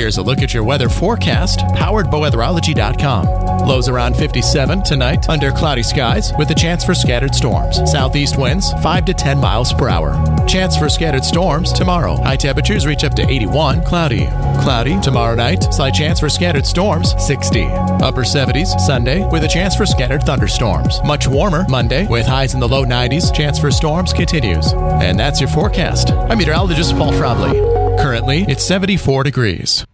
Here's a look at your weather forecast, powered by weatherology.com. Lows around 57 tonight, under cloudy skies, with a chance for scattered storms. Southeast winds 5 to 10 miles per hour. Chance for scattered storms tomorrow. High temperatures reach up to 81. Cloudy. Cloudy tomorrow night. Slight chance for scattered storms, 60. Upper 70s Sunday, with a chance for scattered thunderstorms. Much warmer Monday, with highs in the low 90s. Chance for storms continues. And that's your forecast. I'm meteorologist Paul Trombley. Currently, it's 74 degrees.